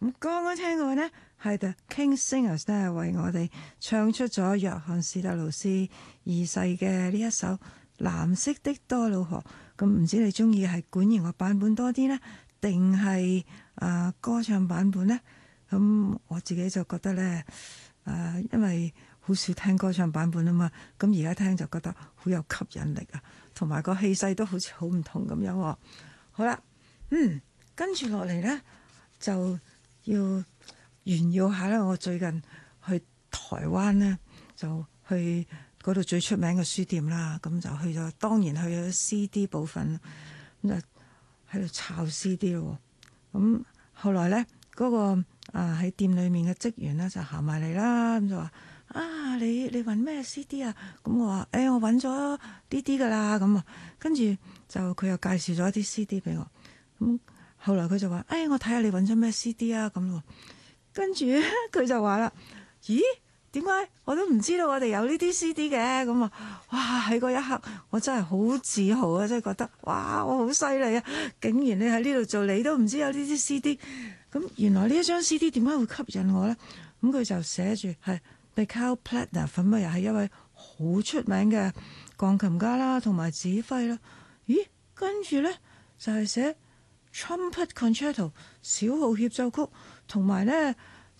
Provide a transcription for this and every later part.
咁剛剛聽過呢，係 The King's Singers 咧，為我哋唱出咗約翰史特勞斯二世嘅呢一首《藍色的多瑙河》。咁唔知你中意係管弦樂版本多啲呢，定係歌唱版本呢？咁我自己就覺得呢，因為好少聽歌唱版本啊嘛，咁而家聽就覺得好有吸引力啊，同埋個氣勢都好似好唔同咁樣。好啦，跟住落嚟呢，就要炫耀下啦！我最近去台灣呢，就去嗰度最出名嘅書店啦，咁就去咗，當然去咗 CD 部分，咁就喺度抄 CD 咯。咁後來呢，嗰個喺店裏面嘅職員呢，就行埋嚟啦，咁就話：你揾咩 CD 啊？咁我話：我揾咗呢啲噶啦。咁啊，跟住就佢又介紹咗一啲 CD 俾我。咁後來佢就話：我睇下你揾咗咩 CD 啊？咁咯。跟住佢就話啦：咦，點解我都唔知道我哋有呢啲 CD 嘅？咁啊，哇！喺嗰一刻，我真係好自豪啊！真係覺得，哇！我好犀利啊！竟然你喺呢度做，你都唔知有呢啲 CD。咁原來呢一張 CD 點解會吸引我呢？咁佢就寫住係 Michael Plattner，咁又係一位好出名嘅鋼琴家啦，同埋指揮啦。咦，跟住呢，就係寫 Trumpet Concerto 小號協奏曲，同埋呢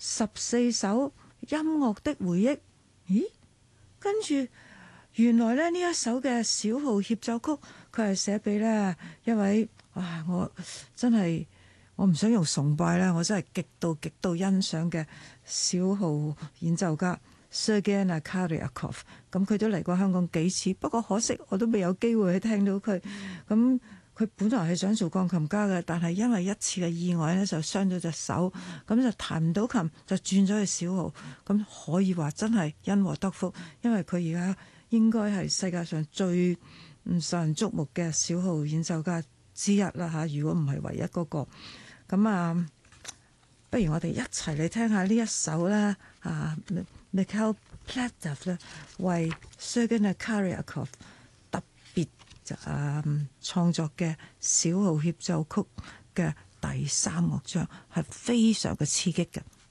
14首音樂的回憶。咦，跟住原來呢一首嘅小號協奏曲，佢係寫俾呢一位，我真係我唔想用崇拜啦，我真係極度欣賞嘅小號演奏家 Sergei Nakaryakov。咁佢都嚟過香港幾次，不過可惜我都未有機會去聽到佢。咁佢本來係想做鋼琴家嘅，但係因為一次嘅意外呢，就傷咗隻手，咁就彈唔到琴，就轉咗去小號。咁可以話真係因禍得福，因為佢而家應該係世界上最唔受人矚目嘅小號演奏家之一啦嚇，如果唔係唯一嗰個。咁不如我哋一齊嚟聽下呢一首啦，Michael Plattner 咧為 Sergei Nakaryakov 特別創作嘅小號協奏曲嘅第3樂章，係非常嘅刺激嘅。